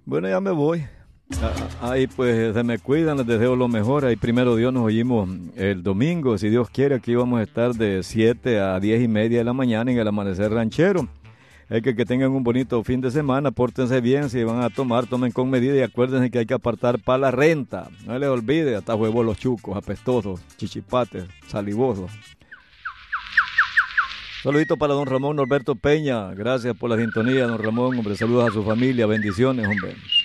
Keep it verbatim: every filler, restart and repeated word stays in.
Bueno, ya me voy. Ah, Ahí pues se me cuidan, les deseo lo mejor. Ahí primero Dios nos oímos el domingo, si Dios quiere. Aquí vamos a estar de siete a diez y media de la mañana en el Amanecer Ranchero. Hay que que tengan un bonito fin de semana, pórtense bien, si van a tomar, tomen con medida y acuérdense que hay que apartar para la renta. No les olvide, hasta huevos los chucos, apestosos, chichipates, salivosos. Saludito para don Ramón Norberto Peña, gracias por la sintonía, don Ramón, hombre, saludos a su familia, bendiciones, hombre.